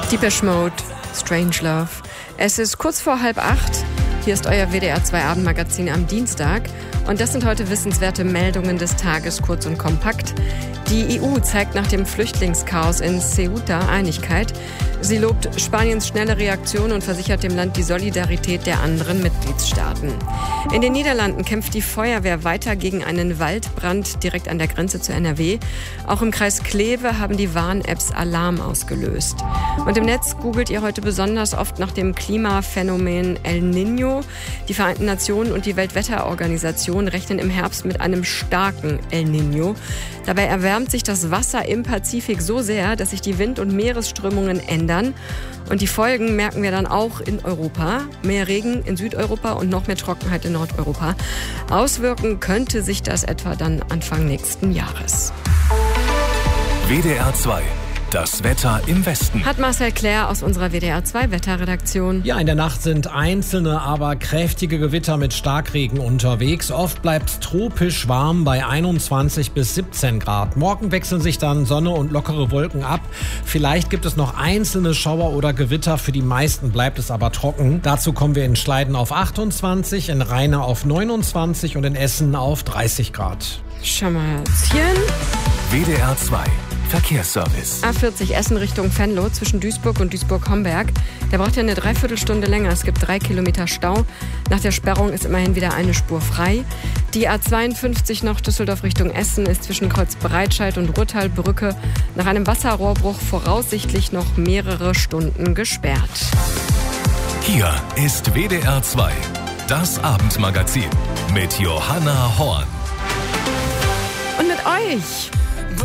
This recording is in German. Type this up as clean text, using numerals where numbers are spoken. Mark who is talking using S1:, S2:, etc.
S1: Depeche Mode, Strangelove. Es ist kurz vor 7:30. Hier ist euer WDR 2 Abendmagazin am Dienstag. Und das sind heute wissenswerte Meldungen des Tages, kurz und kompakt. Die EU zeigt nach dem Flüchtlingschaos in Ceuta Einigkeit. Sie lobt Spaniens schnelle Reaktion und versichert dem Land die Solidarität der anderen Mitgliedstaaten. In den Niederlanden kämpft die Feuerwehr weiter gegen einen Waldbrand direkt an der Grenze zu NRW. Auch im Kreis Kleve haben die Warn-Apps Alarm ausgelöst. Und im Netz googelt ihr heute besonders oft nach dem Klimaphänomen El Niño. Die Vereinten Nationen und die Weltwetterorganisation rechnen im Herbst mit einem starken El Niño. Dabei erwärmt sich das Wasser im Pazifik so sehr, dass sich die Wind- und Meeresströmungen ändern. Und die Folgen merken wir dann auch in Europa. Mehr Regen in Südeuropa und noch mehr Trockenheit in Nordeuropa. Auswirken könnte sich das etwa dann Anfang nächsten Jahres.
S2: WDR 2. Das Wetter im Westen.
S1: Hat Marcel Claire aus unserer WDR 2 Wetterredaktion.
S3: Ja, in der Nacht sind einzelne, aber kräftige Gewitter mit Starkregen unterwegs. Oft bleibt es tropisch warm bei 21 bis 17 Grad. Morgen wechseln sich dann Sonne und lockere Wolken ab. Vielleicht gibt es noch einzelne Schauer oder Gewitter. Für die meisten bleibt es aber trocken. Dazu kommen wir in Schleiden auf 28, in Rheine auf 29 und in Essen auf 30 Grad.
S1: Schamazien.
S2: WDR 2. Verkehrsservice.
S1: A40 Essen Richtung Venlo zwischen Duisburg und Duisburg-Homberg. Der braucht ja eine Dreiviertelstunde länger. Es gibt 3 Kilometer Stau. Nach der Sperrung ist immerhin wieder eine Spur frei. Die A52 noch Düsseldorf Richtung Essen ist zwischen Kreuz Breitscheid und Ruhrtalbrücke nach einem Wasserrohrbruch voraussichtlich noch mehrere Stunden gesperrt.
S2: Hier ist WDR 2. Das Abendmagazin mit Johanna Horn.
S1: Und mit euch.